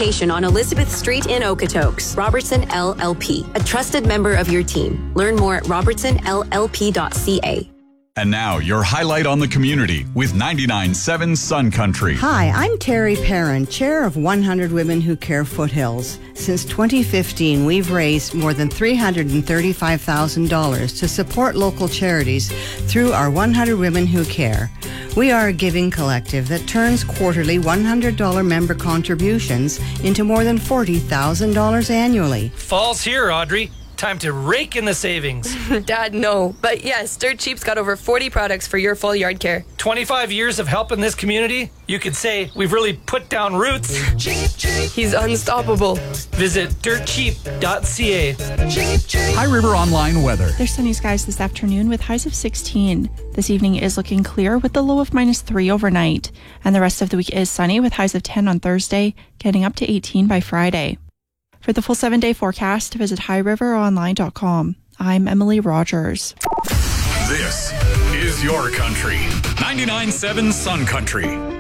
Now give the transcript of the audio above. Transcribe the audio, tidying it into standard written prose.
location on Elizabeth Street in Okotoks. Robertson LLP, a trusted member of your team. Learn more at robertsonllp.ca. And now, your highlight on the community with 99.7 Sun Country. Hi, I'm Terry Perrin, chair of 100 Women Who Care Foothills. Since 2015, we've raised more than $335,000 to support local charities through our 100 Women Who Care. We are a giving collective that turns quarterly $100 member contributions into more than $40,000 annually. Fall's here, Audrey. Time to rake in the savings. Dad, no. But yes, Dirt Cheap's got over 40 products for your full yard care. 25 years of helping this community? You could say we've really put down roots. He's unstoppable. Visit dirtcheap.ca. High River Online weather. There's sunny skies this afternoon with highs of 16. This evening is looking clear with the low of -3 overnight. And the rest of the week is sunny with highs of 10 on Thursday, getting up to 18 by Friday. For the full 7-day forecast, visit highriveronline.com. I'm Emily Rogers. This is your country. 99.7 Sun Country.